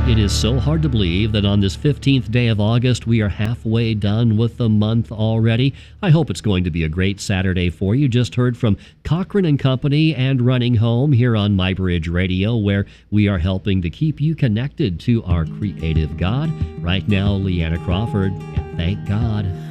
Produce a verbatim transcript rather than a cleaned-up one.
It is so hard to believe that on this fifteenth day of August, we are halfway done with the month already. I hope it's going to be a great Saturday for you. Just heard from Cochran and Company and Running Home here on My Bridge Radio, where we are helping to keep you connected to our creative God. Right now, Leanna Crawford, and thank God.